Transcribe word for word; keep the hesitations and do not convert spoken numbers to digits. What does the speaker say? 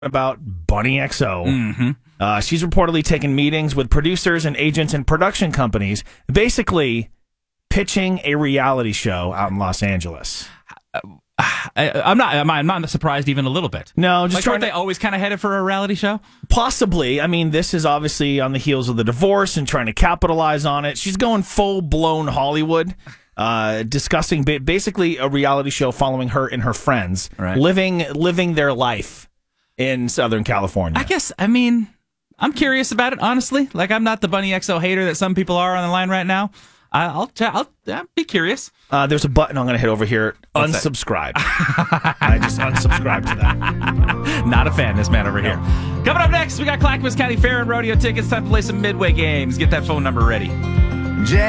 about Bunny X O. Mm-hmm. Uh, she's reportedly taken meetings with producers and agents and production companies, basically pitching a reality show out in Los Angeles. I, I'm not. I'm not surprised even a little bit. No, just like, trying aren't to, they always kind of headed for a reality show? Possibly. I mean, this is obviously on the heels of the divorce and trying to capitalize on it. She's going full blown Hollywood, uh, discussing ba- basically a reality show following her and her friends Right. living living their life in Southern California. I guess. I mean, I'm curious about it, honestly. Like, I'm not the Bunny X O hater that some people are on the line right now. I- I'll, ch- I'll uh, be curious. Uh, there's a button I'm going to hit over here. What's unsubscribe. I just unsubscribed to that. Not a fan, this man over here. Coming up next, we got Clackamas County Fair and Rodeo tickets. Time to play some Midway games. Get that phone number ready.